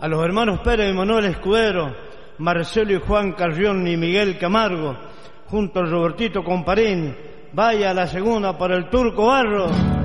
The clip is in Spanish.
a los hermanos Pérez y Manuel Escudero, Marcelo y Juan Carrión y Miguel Camargo, junto al Robertito Comparín. Vaya a la segunda para el Turco Barro.